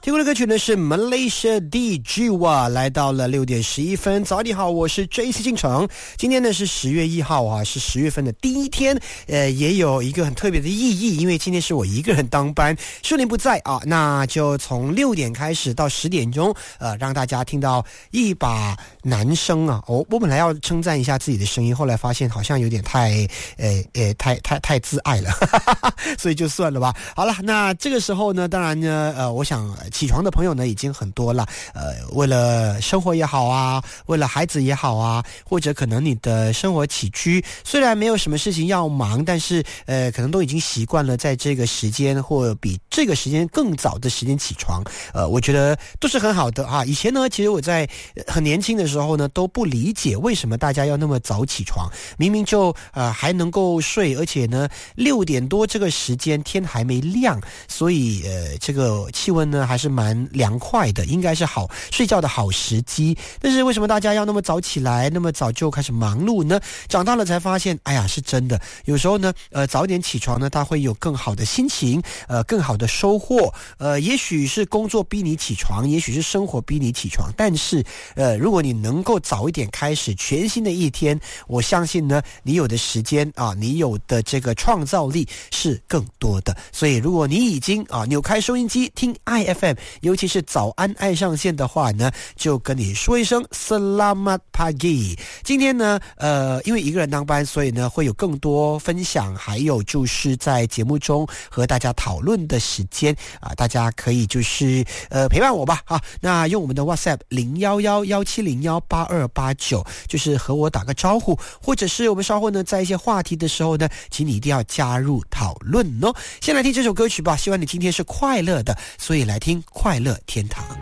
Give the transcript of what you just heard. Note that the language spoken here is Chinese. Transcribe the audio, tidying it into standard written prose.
听过的歌曲呢是 Malaysia Jiwa， 来到了6点11分。早你好，我是 JC 进城。今天呢是10月1号啊，是10月份的第一天，也有一个很特别的意义，因为今天是我一个人当班，树林不在啊，那就从6点开始到10点钟，让大家听到一把男声啊。我本来要称赞一下自己的声音，后来发现好像有点太自爱了，所以就算了吧。好了，那这个时候呢，当然呢，我想起床的朋友呢已经很多了，为了生活也好啊，为了孩子也好啊，或者可能你的生活起居虽然没有什么事情要忙，但是可能都已经习惯了在这个时间或比这个时间更早的时间起床，我觉得都是很好的啊。以前呢，其实我在很年轻的时候呢，都不理解为什么大家要那么早起床，明明就还能够睡，而且呢6点多这个时间天还没亮，所以这个气温呢还是蛮凉快的，应该是好睡觉的好时机。但是为什么大家要那么早起来，那么早就开始忙碌呢？长大了才发现，哎呀，是真的。有时候呢，早点起床呢，他会有更好的心情，更好的收获。也许是工作逼你起床，也许是生活逼你起床，但是如果你能够早一点开始全新的一天，我相信呢，你有的时间啊，你有的这个创造力是更多的。所以如果你已经扭开收音机听 IFM， 尤其是早安爱上线的话呢，就跟你说一声 Selamat Pagi。 今天呢因为一个人当班，所以呢会有更多分享，还有就是在节目中和大家讨论的时间啊，大家可以就是陪伴我吧啊。那用我们的 WhatsApp 011-1701-8289，就是和我打个招呼，或者是我们稍后呢在一些话题的时候呢，请你一定要加入讨论哦。先来听这首歌曲吧，希望你今天是快乐的，所以来听快乐天堂。